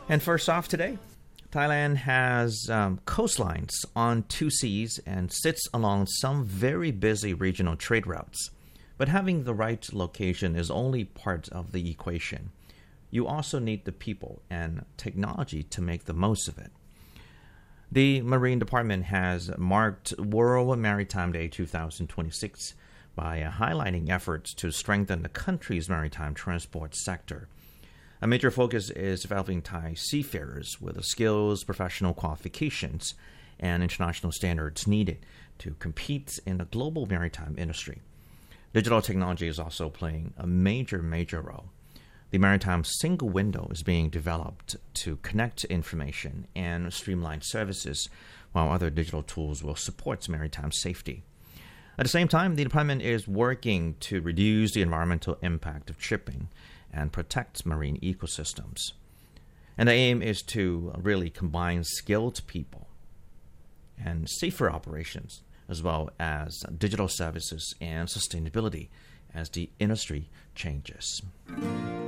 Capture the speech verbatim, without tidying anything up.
And first off today, Thailand has um, coastlines on two seas and sits along some very busy regional trade routes. But having the right location is only part of the equation. You also need the people and technology to make the most of it. The Marine Department has marked World Maritime Day twenty twenty-six by uh, highlighting efforts to strengthen the country's maritime transport sector. A major focus is developing Thai seafarers with the skills, professional qualifications, and international standards needed to compete in the global maritime industry. Digital technology is also playing a major, major role. The Maritime Single Window is being developed to connect information and streamline services, while other digital tools will support maritime safety. At the same time, the department is working to reduce the environmental impact of shipping and protect marine ecosystems. And the aim is to really combine skilled people and safer operations, as well as digital services and sustainability as the industry changes.